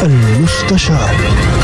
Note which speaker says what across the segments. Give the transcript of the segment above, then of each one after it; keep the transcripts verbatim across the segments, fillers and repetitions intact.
Speaker 1: المستشار.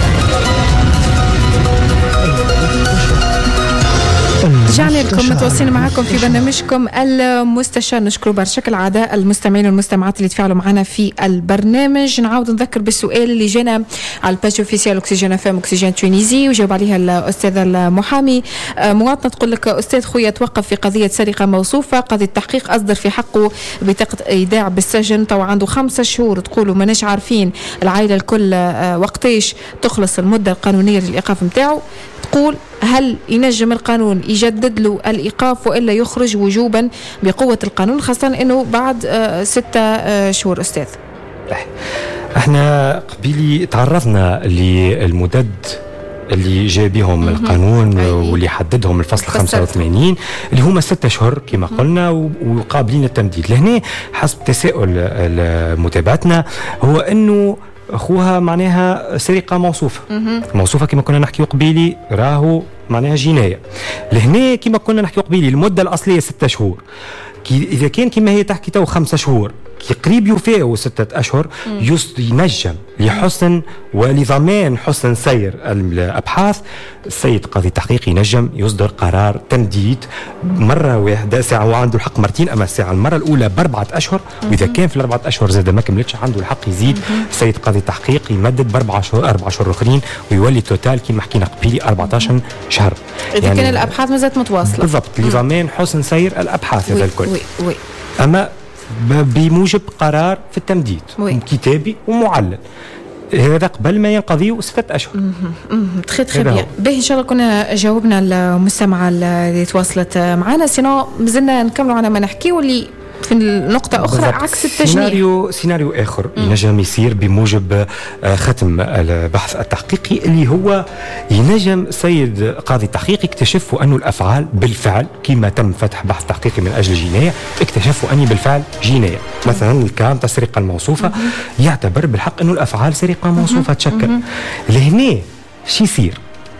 Speaker 2: رجعنا لكم متواصلين معكم في برنامجكم المستشار. نشكر برشا كالعادة المستمعين والمستمعات اللي تفاعلوا معنا في البرنامج. نعاود نذكر بالسؤال اللي جانا على الباج اوفيسيال اوكسجين فام اوكسجين تونيزي وجاوب عليها الأستاذ المحامي. مواطنة تقول لك أستاذ خويا توقف في قضية سرقة موصوفة، قاضي التحقيق أصدر في حقه بطاقة إيداع بالسجن، تو عنده خمسة شهور. تقولوا ماناش عارفين العائلة الكل وقتاش تخلص المدة القانونية للإيقاف متاعه. تقول هل ينجم القانون يجدد له الإيقاف وإلا يخرج وجوبا بقوة القانون، خاصة أنه بعد آه ستة آه شهور أستاذ؟
Speaker 3: احنا قبيلي تعرضنا للمدد اللي جاء بهم القانون واللي حددهم الفصل خمسة وثمانين اللي هما ستة أشهر كما قلنا وقابلين التمديد. لهنا حسب تساؤل متابعتنا هو أنه أخوها معناها سرقة موصوفة موصوفة كما كنا نحكي قبيلي راهو معناها جناية. لهنا كما كنا نحكي قبيلي المدة الأصلية ستة شهور، كي إذا كان كما هي تحكي تو خمسة شهور كي قريب يوفيه ستة أشهر ينجم لحسن ولضمان حسن سير الأبحاث السيد قاضي التحقيق ينجم يصدر قرار تمديد مرة واحدة ساعة وعنده الحق مرتين، أما الساعة المرة الأولى بأربعة أشهر وإذا كان في الأربعة أشهر زاد ما كملتش عنده الحق يزيد السيد قاضي التحقيق يمدد بأربعة شهور أربعة شهور أخرين ويولي توتال كما حكينا قبيلي أربعة عشر شهر.
Speaker 2: إذا يعني كان الأبحاث ما زالت متواصلة بالضبط
Speaker 3: لضمان حسن سير الأبحاث هذا الكل.
Speaker 2: وي وي.
Speaker 3: أما بموجب قرار في التمديد كتابي ومعلن هذا قبل ما ينقضي ستة أشهر.
Speaker 2: تخي تخي بيان. به إن شاء الله كنا جاوبنا المستمعة اللي تواصلت معنا، سينو مازلنا نكملوا على ما نحكي واللي في النقطة أخرى عكس التجنيح.
Speaker 3: سيناريو سيناريو آخر ينجم يصير بموجب ختم البحث التحقيقي اللي هو ينجم سيد قاضي التحقيق يكتشفوا أنه الأفعال بالفعل كما تم فتح بحث تحقيقي من أجل جناية اكتشفوا أني بالفعل جناية. مثلا الكام السرقة الموصوفة يعتبر بالحق أنه الأفعال سرقة موصوفة تشكل. لهنا شي يصير؟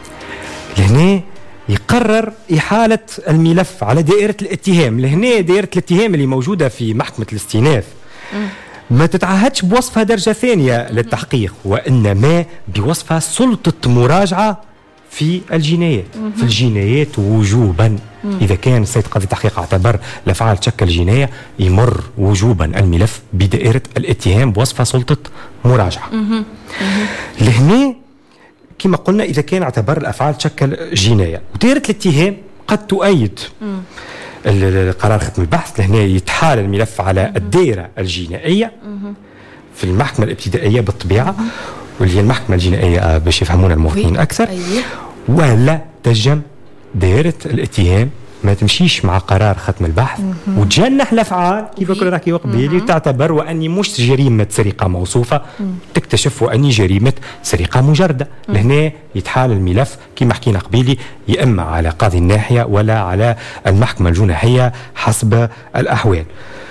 Speaker 3: لهنا يقرر إحالة الملف على دائرة الاتهام. لهنا دائرة الاتهام اللي موجودة في محكمة الاستئناف ما تتعهدش بوصفها درجة ثانية للتحقيق وإنما بوصفها سلطة مراجعة في الجنايات. في الجنايات وجوبا إذا كان السيد قاضي التحقيق اعتبر الأفعال تشكل جناية يمر وجوبا الملف بدائرة الاتهام بوصفها سلطة مراجعة. لهنا كما قلنا إذا كان اعتبر الأفعال تشكل جناية ودائرة الاتهام قد تؤيد القرار ختم البحث. لهنا يتحال الملف على الدائرة الجنائية في المحكمة الابتدائية بالطبيعة واللي هي المحكمة الجنائية باش يفهمون المواطنين أكثر. ولا تجم دائرة الاتهام ما تمشيش مع قرار ختم البحث وتجنح الافعال كيف كنا نحكي قبيل وتعتبر واني مش جريمه سرقه موصوفه تكتشف واني جريمه سرقه مجرده. لهنا يتحال الملف كما حكينا قبيلي يا اما على قاضي الناحيه ولا على المحكمه الجنائيه حسب الاحوال،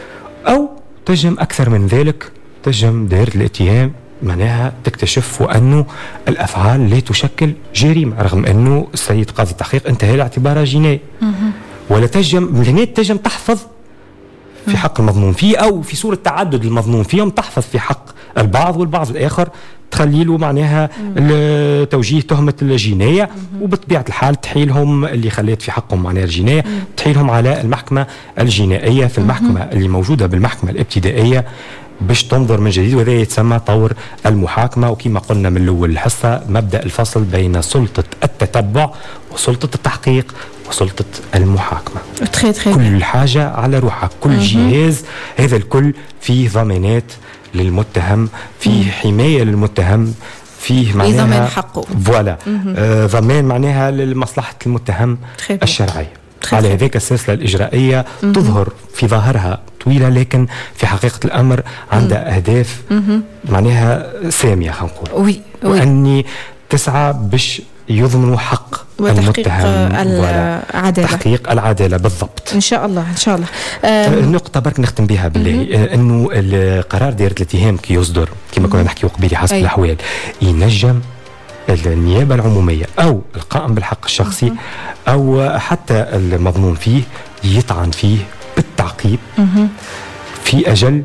Speaker 3: او تجم اكثر من ذلك تجم دائره الاتهام معناها تكتشف أنه الأفعال لا تشكل جريمة رغم أنه السيد قاضي التحقيق انتهى لاعتبارها جناية. ولا تجم من تجم تحفظ في حق المظنون فيه أو في صورة تعدد المظنون فيهم تحفظ في حق البعض والبعض الآخر تخلي له معناها توجيه تهمة الجناية وبطبيعة الحال تحيلهم اللي خليت في حقهم معناها الجناية تحيلهم على المحكمة الجنائية في المحكمة اللي موجودة بالمحكمة الابتدائية باش تنظر من جديد. وهذا يتسمى طور المحاكمة. وكما قلنا من الأول الحصة مبدأ الفصل بين سلطة التتبع وسلطة التحقيق وسلطة المحاكمة.
Speaker 2: تخي تخي
Speaker 3: كل حاجة على روحها، كل مم. جهاز هذا الكل فيه ضمانات للمتهم، فيه حماية للمتهم، فيه معناها
Speaker 2: ضمان حقه
Speaker 3: فوالا آه ضمان معناها لمصلحة المتهم الشرعية. على هذيك السلسلة الإجرائية مم. تظهر في ظاهرها طويلة لكن في حقيقة الأمر عندها أهداف مم. معناها سامية خلينا نقول
Speaker 2: وي.
Speaker 3: وأني تسعى باش يضمنوا حق المتهم
Speaker 2: العدالة
Speaker 3: تحقيق العدالة بالضبط
Speaker 2: إن شاء الله إن شاء الله.
Speaker 3: النقطة برك نختم بها بالله أنه القرار دائرة الاتهام كي يصدر كما كنا نحكي قبيلي حسب أي. الأحوال ينجم النيابة العمومية أو القائم بالحق الشخصي أو حتى المظنون فيه يطعن فيه بالتعقيب في أجل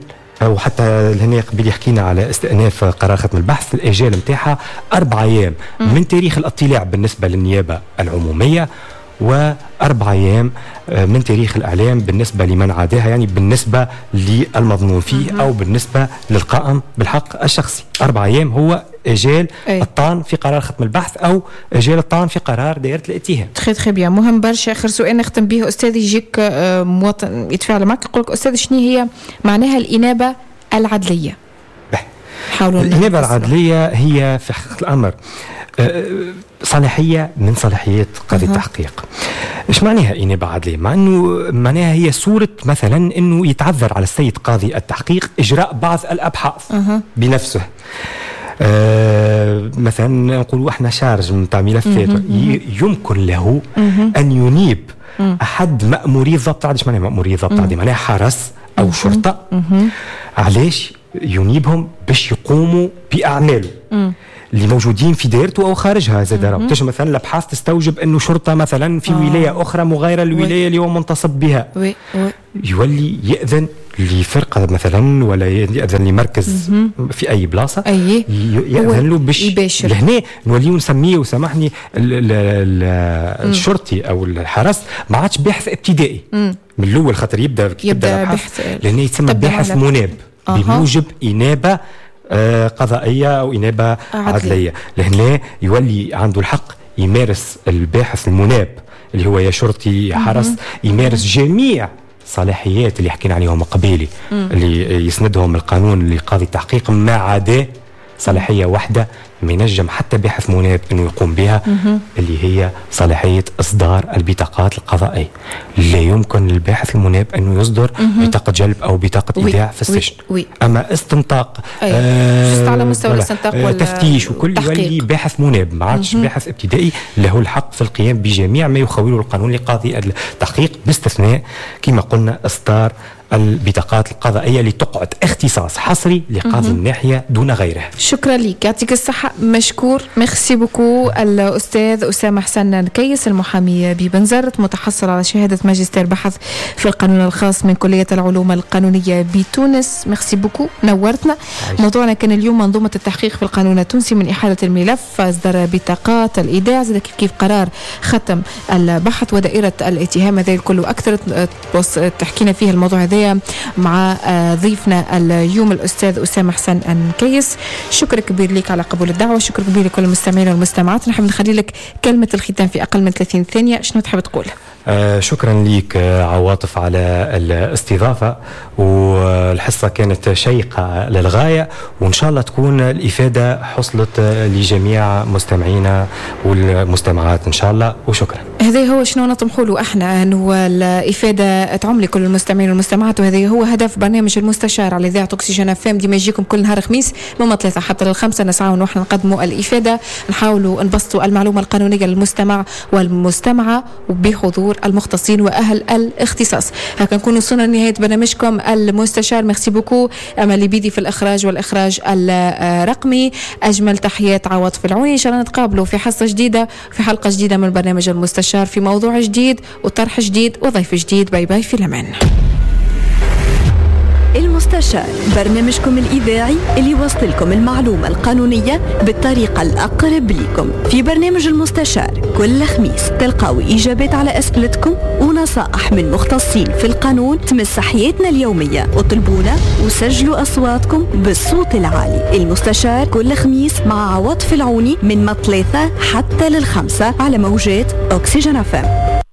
Speaker 3: وحتى هنا قبل يحكينا على استئناف قرار ختم البحث، الأجال متاعها أربع أيام من تاريخ الاطلاع بالنسبة للنيابة العمومية، وأربع أيام من تاريخ الإعلام بالنسبة لمن عاداها، يعني بالنسبة للمظنون فيه أو بالنسبة للقائم بالحق الشخصي. أربع أيام هو أجال أي. الطعن في قرار ختم البحث أو أجال الطعن في قرار دائرة الاتهام.
Speaker 2: تخي تخي بيان مهم برشا. آخر سؤال نختم به أستاذ، يجيك مواطن يتفاعل معك يقولك أستاذ شنو هي معناها الإنابة العدلية؟
Speaker 3: الإنابة العدلية هي في حقيقة الأمر صلاحية من صلاحيات قاضي التحقيق. إيش معناها إنابة عدلية؟ مع أنه معناها هي صورة مثلا أنه يتعذر على السيد قاضي التحقيق إجراء بعض الأبحاث أه. بنفسه. آه مثلا نقولوا احنا شارج من ملفات، يمكن له أه. أن ينيب أه. أحد مأموري الضبط. عادش معناها مأموري الضبط عادي معناها حرس أو أه. شرطة. أه. علاش ينيبهم باش يقوموا بأعماله أه. اللي موجودين في دائرته او خارجها. زاد راه تجي مثلا الابحاث تستوجب انه شرطه مثلا في آه. ولايه اخرى مغايره للولايه اللي هو منتصب بها، وي. وي. يولي ياذن لفرقه مثلا ولا ياذن لمركز مم. في اي بلاصه أيه. ياذن له باش لهنا نوليو نسميه وسامحني الشرطي او الحرس ما عادش باحث ابتدائي مم. من الاول، خاطر يبدا يبدا بحث لهنا يتسمى باحث مناب أه. بموجب انابه آه قضائية أو إنابة عدلية, عدلية. لهنا يولي عنده الحق يمارس الباحث المناب اللي هو يا شرطي يا حرس، يمارس جميع صلاحيات اللي حكينا عليهم قبيلي اللي يسندهم القانون لقاضي التحقيق، ما عدا صلاحية واحدة منجم حتى باحث مناب انه يقوم بها اللي هي صلاحية اصدار البطاقات القضائية. لا يمكن للباحث المناب انه يصدر بطاقة جلب او بطاقة ايداع في السجن. وي. وي. اما استنطاق
Speaker 2: آه على مستوى الاستنطاق ولا
Speaker 3: تفتيش وكل يولي باحث مناب، ما عادش باحث ابتدائي له الحق في القيام بجميع ما يخوله القانون لقاضي التحقيق، باستثناء كما قلنا اصدار البطاقات القضائية اللي تقعد اختصاص حصري لقاضي الناحية دون غيرها.
Speaker 2: شكرا لك، يعطيك الصحة، مشكور، ميرسي بوكو. الأستاذ أسامة حسن نكيس المحامي ببنزرت، متحصل على شهادة ماجستير بحث في القانون الخاص من كلية العلوم القانونية بتونس. ميرسي بوكو، نورتنا. عايش. موضوعنا كان اليوم منظومة التحقيق في القانون التونسي من إحالة الملف، إصدار بطاقات الإيداع، زي كيف قرار ختم البحث ودائرة الاتهام. هذا الكل أكثر تحكينا فيه الموضوع هذا مع ضيفنا اليوم الأستاذ أسامة حسن النكيس. شكر كبير لك على قبول الدعوة، شكر كبير لكل المستمعين والمستمعات. نحب نخلي لك كلمة الختام في أقل من ثلاثين ثانية، شنو تحب تقول؟
Speaker 3: آه شكرا لك عواطف على الاستضافة، والحصة كانت شيقة للغاية، وإن شاء الله تكون الإفادة حصلت لجميع مستمعينا والمستمعات إن شاء الله، وشكرا.
Speaker 2: هذا هو شنو نطمحوا له احنا، أنه الإفادة تعم لكل المستمعين والمستمعات، وهذا هو هدف برنامج المستشار على إذاعة أكسجين اف ام. ديما يجيكم كل نهار خميس من ثلاثة حتى للخمسة، نسعى ونحن نقدموا الإفادة، نحاولوا نبسطوا المعلومة القانونية للمستمع والمستمعة وبحضور المختصين وأهل الاختصاص. هكا نكون وصلنا لنهاية برنامجكم المستشار. ميرسي بوكو. أمل بيدي في الإخراج والإخراج الرقمي. أجمل تحيات عواطف العوني. إن شاء الله نتقابلوا في حصة جديدة في حلقة جديدة من برنامج المستشار، في موضوع جديد وطرح جديد وضيف جديد. باي باي، في الأمان.
Speaker 1: المستشار، برنامجكم الإذاعي اللي يوصل لكم المعلومة القانونية بالطريقة الأقرب لكم. في برنامج المستشار كل خميس تلقاو إجابات على أسئلتكم ونصائح من مختصين في القانون تمس حياتنا اليومية. اطلبونا وسجلوا أصواتكم بالصوت العالي. المستشار كل خميس مع عواطف العوني من ثلاثة حتى للخمسة على موجات أكسجين اف ام.